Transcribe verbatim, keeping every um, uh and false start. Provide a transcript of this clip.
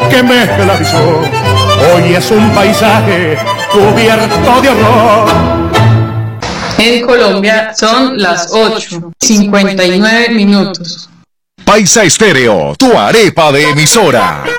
que me esclavizó, hoy es un paisaje cubierto de horror. En Colombia son las ocho y cincuenta y nueve minutos. Paisa Estéreo, tu arepa de emisora.